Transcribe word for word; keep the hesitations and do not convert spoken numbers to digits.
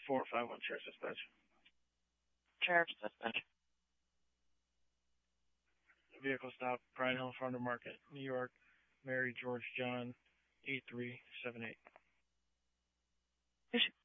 four five one, Sheriff's Dispatch. Sheriff's Dispatch. Vehicle stop, Bryan Hill Farm to Market, New York, Mary George John, eight three seven eight. Issue.